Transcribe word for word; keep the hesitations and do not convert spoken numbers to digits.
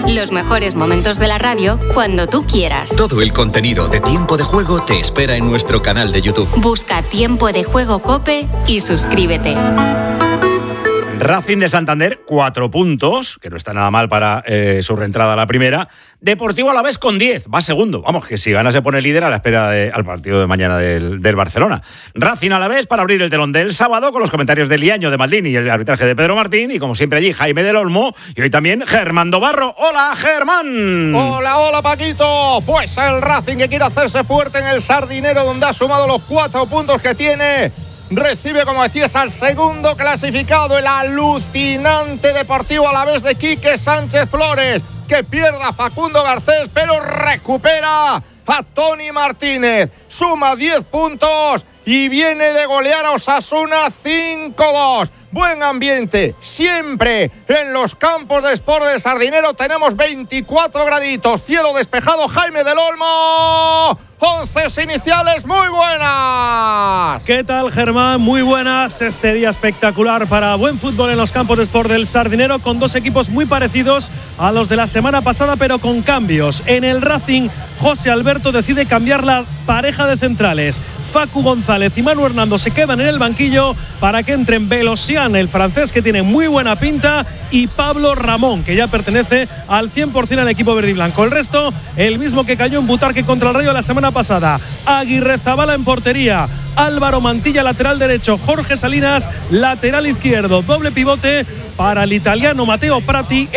Los mejores momentos de la radio cuando tú quieras. Todo el contenido de Tiempo de Juego te espera en nuestro canal de YouTube. Busca Tiempo de Juego COPE y suscríbete. Racing de Santander, cuatro puntos, que no está nada mal para eh, su reentrada a la primera. Deportivo Alavés con diez, va segundo. Vamos, que si gana se pone líder a la espera de, al partido de mañana del, del Barcelona. Racing Alavés para abrir el telón del sábado con los comentarios de Liaño, de Maldini y el arbitraje de Pedro Martín. Y como siempre allí, Jaime del Olmo y hoy también Germán Dobarro. ¡Hola, Germán! ¡Hola, hola, Paquito! Pues el Racing que quiere hacerse fuerte en el Sardinero, donde ha sumado los cuatro puntos que tiene. Recibe, como decías, al segundo clasificado, el alucinante Deportivo Alavés de Quique Sánchez Flores, que pierde a Facundo Garcés, pero recupera a Tony Martínez. Suma diez puntos y viene de golear a Osasuna cinco dos. Buen ambiente, siempre en los campos de Sport del Sardinero. Tenemos veinticuatro graditos, cielo despejado. Jaime del Olmo, once iniciales muy buenas. ¿Qué tal, Germán? Muy buenas. Este día espectacular para buen fútbol en los campos de Sport del Sardinero, con dos equipos muy parecidos a los de la semana pasada, pero con cambios. En el Racing, José Alberto decide cambiar la pareja de centrales. Facu González y Manu Hernando se quedan en el banquillo para que entren Belosian, el francés, que tiene muy buena pinta, y Pablo Ramón, que ya pertenece al cien por ciento al equipo verde y blanco. El resto, el mismo que cayó en Butarque contra el Rayo la semana pasada. Aguirrezabala en portería, Álvaro Mantilla lateral derecho, Jorge Salinas lateral izquierdo, doble pivote para el italiano Matteo Prati.